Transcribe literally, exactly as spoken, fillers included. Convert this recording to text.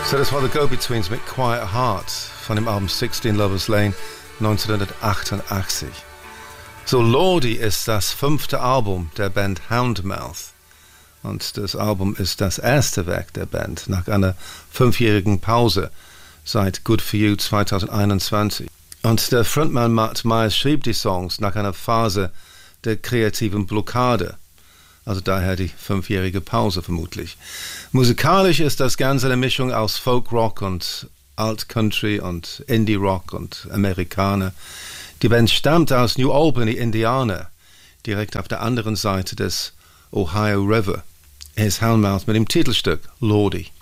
So, das war The Go-Betweens mit Quiet Heart von dem Album sixteen Lovers Lane neunzehnhundertachtundachtzig. So, Lordi ist das fünfte Album der Band Houndmouth. Und das Album ist das erste Werk der Band nach einer fünfjährigen Pause seit Good For You zweitausendeinundzwanzig. Und der Frontmann Matt Myers schrieb die Songs nach einer Phase der kreativen Blockade. Also daher die fünfjährige Pause vermutlich. Musikalisch ist das Ganze eine Mischung aus Folk-Rock und Alt-Country und Indie-Rock und Amerikaner. Die Band stammt aus New Albany, Indiana, direkt auf der anderen Seite des Ohio River. Hier ist Houndmouth mit dem Titelstück Lordi.